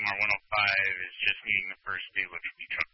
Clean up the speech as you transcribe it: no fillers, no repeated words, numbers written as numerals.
R105 is just needing the first delivery truck